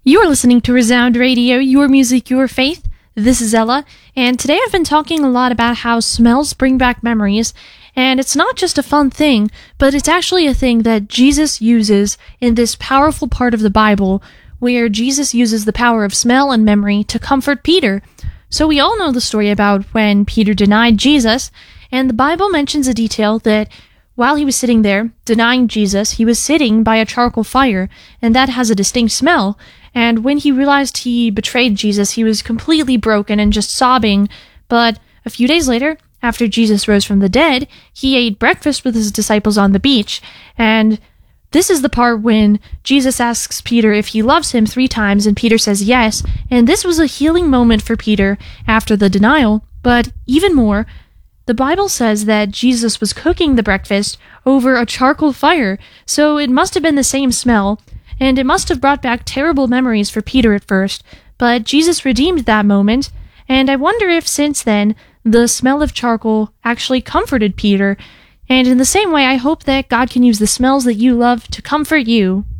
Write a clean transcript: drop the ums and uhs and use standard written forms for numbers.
You're listening to Resound Radio, your music, your faith. This is Ella, and today I've been talking a lot about how smells bring back memories, and it's not just a fun thing, but it's actually a thing that Jesus uses in this powerful part of the Bible, where Jesus uses the power of smell and memory to comfort Peter. So we all know the story about when Peter denied Jesus, and the Bible mentions a detail that while he was sitting there, denying Jesus, he was sitting by a charcoal fire, and that has a distinct smell. And when he realized he betrayed Jesus, he was completely broken and just sobbing. But a few days later, after Jesus rose from the dead, he ate breakfast with his disciples on the beach. And this is the part when Jesus asks Peter if he loves him 3 times, and Peter says yes. And this was a healing moment for Peter after the denial. But even more, the Bible says that Jesus was cooking the breakfast over a charcoal fire, so it must have been the same smell, and it must have brought back terrible memories for Peter at first, but Jesus redeemed that moment, and I wonder if since then, the smell of charcoal actually comforted Peter, and in the same way, I hope that God can use the smells that you love to comfort you.